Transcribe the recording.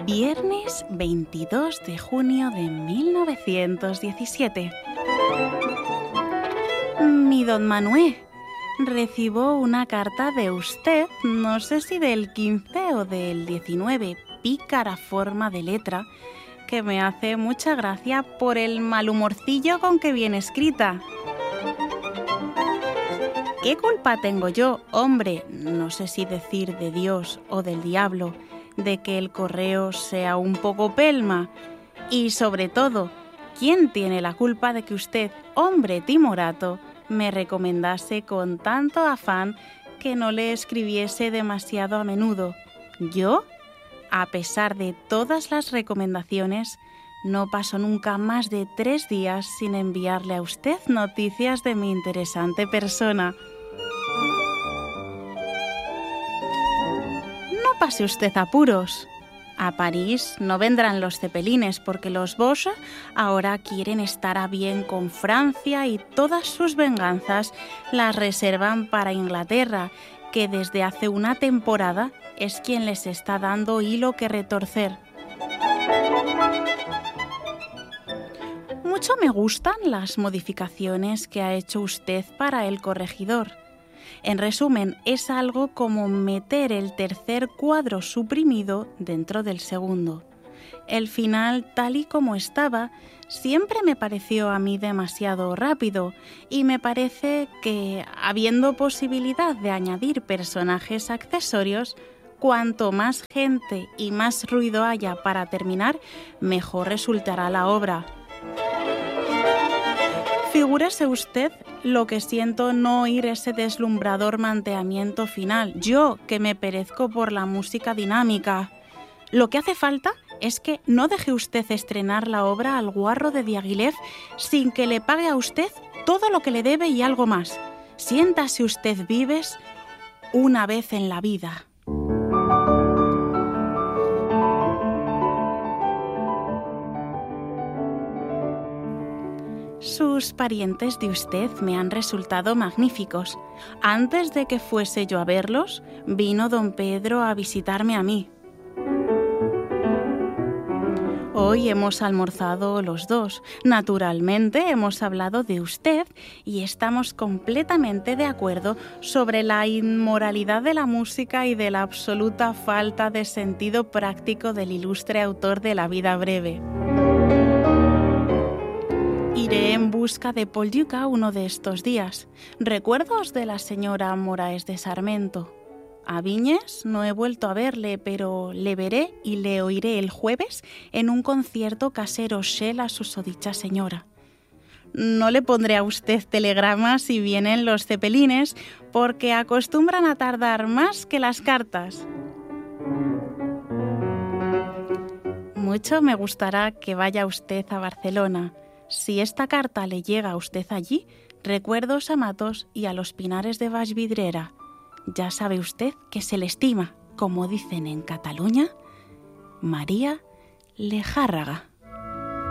Viernes 22 de junio de 1917. Mi don Manuel, recibo una carta de usted, no sé si del 15 o del 19, pícara forma de letra, que me hace mucha gracia por el malhumorcillo con que viene escrita. ¿Qué culpa tengo yo, hombre, no sé si decir de Dios o del diablo, de que el correo sea un poco pelma? Y sobre todo, ¿quién tiene la culpa de que usted, hombre timorato, me recomendase con tanto afán que no le escribiese demasiado a menudo? ¿Yo? A pesar de todas las recomendaciones, no paso nunca más de 3 días sin enviarle a usted noticias de mi interesante persona. No pase usted apuros. A París no vendrán los cepelines porque los Bosch ahora quieren estar a bien con Francia y todas sus venganzas las reservan para Inglaterra, que desde hace una temporada es quien les está dando hilo que retorcer. Mucho me gustan las modificaciones que ha hecho usted para el corregidor. En resumen, es algo como meter el tercer cuadro suprimido dentro del segundo. El final, tal y como estaba, siempre me pareció a mí demasiado rápido y me parece que, habiendo posibilidad de añadir personajes accesorios, cuanto más gente y más ruido haya para terminar, mejor resultará la obra. Figúrese usted lo que siento no oír ese deslumbrador manteamiento final, yo que me perezco por la música dinámica. Lo que hace falta es que no deje usted estrenar la obra al guarro de Diaghilev sin que le pague a usted todo lo que le debe y algo más. Siéntase usted vives una vez en la vida. Sus parientes de usted me han resultado magníficos. Antes de que fuese yo a verlos, vino don Pedro a visitarme a mí. Hoy hemos almorzado los dos. Naturalmente hemos hablado de usted y estamos completamente de acuerdo sobre la inmoralidad de la música y de la absoluta falta de sentido práctico del ilustre autor de La vida breve. Iré en busca de Paul Dukas uno de estos días. Recuerdos de la señora Moraes de Sarmento. A Viñes no he vuelto a verle, pero le veré y le oiré el jueves en un concierto casero Shell a susodicha señora. No le pondré a usted telegramas si vienen los cepelines, porque acostumbran a tardar más que las cartas. Mucho me gustará que vaya usted a Barcelona. Si esta carta le llega a usted allí, recuerdos a Matos y a los Pinares de Vallvidrera. Ya sabe usted que se le estima, como dicen en Cataluña, María Lejárraga.